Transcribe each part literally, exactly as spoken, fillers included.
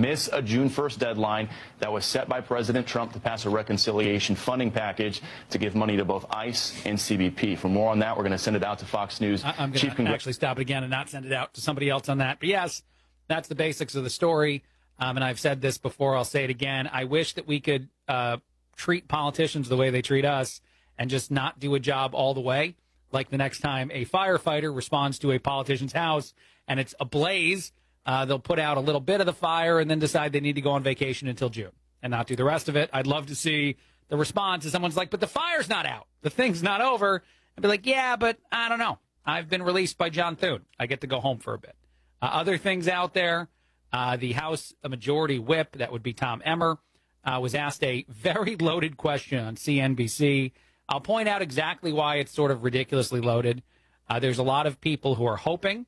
miss a June first deadline that was set by President Trump to pass a reconciliation funding package to give money to both ICE and C B P. For more on that, we're going to send it out to Fox News. I'm going to actually stop it again and not send it out to somebody else on that. But yes, that's the basics of the story. Um, and I've said this before, I'll say it again. I wish that we could uh, treat politicians the way they treat us and just not do a job all the way. Like the next time a firefighter responds to a politician's house and it's ablaze, uh, they'll put out a little bit of the fire and then decide they need to go on vacation until June and not do the rest of it. I'd love to see the response is someone's like, but the fire's not out. The thing's not over. I'd be like, yeah, but I don't know. I've been released by John Thune. I get to go home for a bit. Uh, other things out there, uh, the House Majority Whip, that would be Tom Emmer, uh, was asked a very loaded question on C N B C. I'll point out exactly why it's sort of ridiculously loaded. Uh, there's a lot of people who are hoping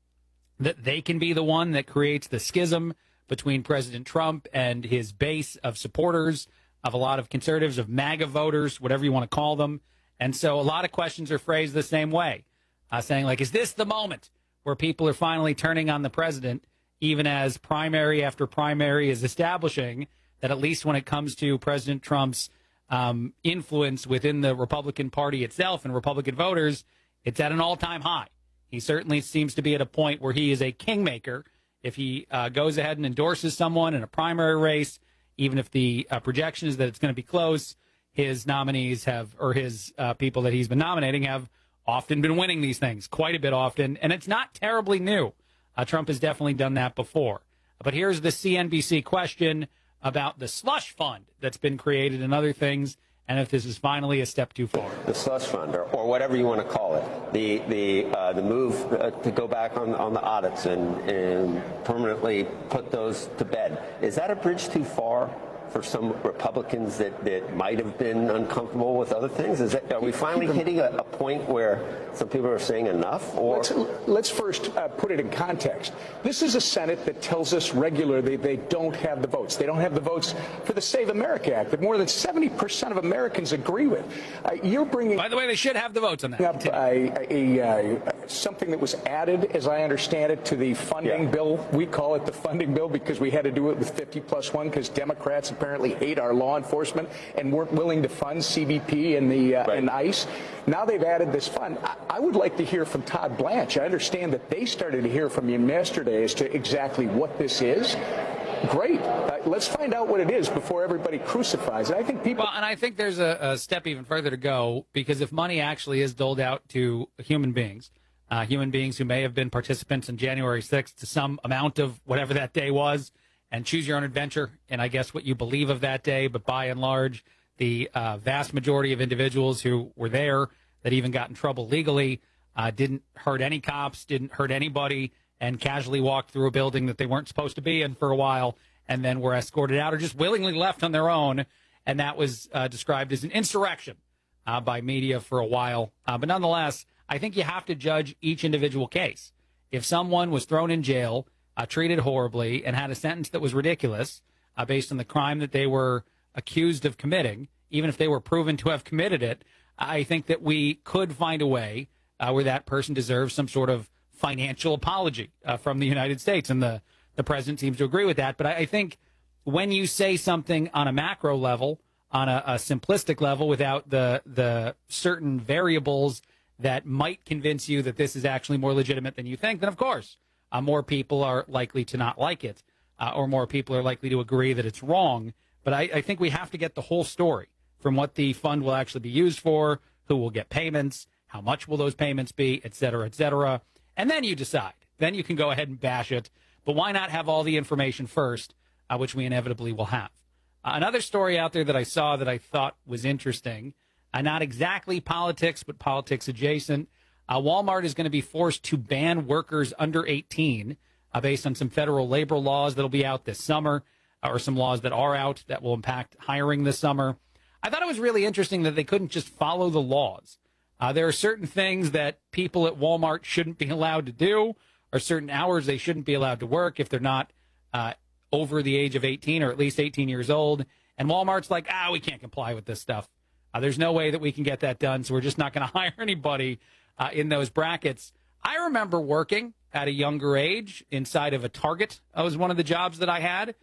that they can be the one that creates the schism between President Trump and his base of supporters, of a lot of conservatives, of MAGA voters, whatever you want to call them. And so a lot of questions are phrased the same way, uh, saying, like, is this the moment where people are finally turning on the president, even as primary after primary is establishing that at least when it comes to President Trump's Um, influence within the Republican Party itself and Republican voters, it's at an all-time high. He certainly seems to be at a point where he is a kingmaker. If he uh, goes ahead and endorses someone in a primary race, even if the uh, projection is that it's going to be close, his nominees have, or his uh, people that he's been nominating have often been winning these things, quite a bit often, and it's not terribly new. Uh, Trump has definitely done that before. But here's the C N B C question about the slush fund that's been created and other things, and if this is finally a step too far. The slush fund, or, or whatever you want to call it, the the uh, the move uh, to go back on on the audits and and permanently put those to bed, is that a bridge too far for some Republicans that, that might have been uncomfortable with other things? Is that, are we finally hitting a, a point where some people are saying enough? Or let's, let's first uh, put it in context. This is a Senate that tells us regularly they don't have the votes. They don't have the votes for the Save America Act that more than seventy percent of Americans agree with. Uh, you're bringing. By the way, they should have the votes on that. Up a, a, a, something that was added, as I understand it, to the funding yeah. bill. We call it the funding bill because we had to do it with fifty plus one because Democrats apparently hate our law enforcement and weren't willing to fund C B P and the uh, right. and ICE. Now they've added this fund. I, I would like to hear from Todd Blanche. I understand that they started to hear from him yesterday as to exactly what this is. Great. Uh, let's find out what it is before everybody crucifies it. I think people. Well, and I think there's a, a step even further to go, because if money actually is doled out to human beings, uh, human beings who may have been participants in January sixth to some amount of whatever that day was, and choose your own adventure, and I guess what you believe of that day, but by and large, the uh, vast majority of individuals who were there that even got in trouble legally uh, didn't hurt any cops, didn't hurt anybody, and casually walked through a building that they weren't supposed to be in for a while, and then were escorted out or just willingly left on their own, and that was uh, described as an insurrection uh, by media for a while. Uh, but nonetheless, I think you have to judge each individual case. If someone was thrown in jail, Uh, treated horribly, and had a sentence that was ridiculous uh, based on the crime that they were accused of committing, even if they were proven to have committed it, I think that we could find a way uh, where that person deserves some sort of financial apology uh, from the United States, and the, the president seems to agree with that. But I, I think when you say something on a macro level, on a, a simplistic level, without the the certain variables that might convince you that this is actually more legitimate than you think, then of course, Uh, more people are likely to not like it, uh, or more people are likely to agree that it's wrong. But I, I think we have to get the whole story from what the fund will actually be used for, who will get payments, how much will those payments be, et cetera, et cetera. And then you decide. Then you can go ahead and bash it. But why not have all the information first, uh, which we inevitably will have? Uh, another story out there that I saw that I thought was interesting, uh, not exactly politics, but politics adjacent. Uh, Walmart is going to be forced to ban workers under eighteen uh, based on some federal labor laws that will be out this summer, uh, or some laws that are out that will impact hiring this summer. I thought it was really interesting that they couldn't just follow the laws. Uh, there are certain things that people at Walmart shouldn't be allowed to do, or certain hours they shouldn't be allowed to work if they're not uh, over the age of eighteen, or at least eighteen years old. And Walmart's like, ah, we can't comply with this stuff. Uh, there's no way that we can get that done, so we're just not going to hire anybody Uh, in those brackets. I remember working at a younger age inside of a Target. That was one of the jobs that I had.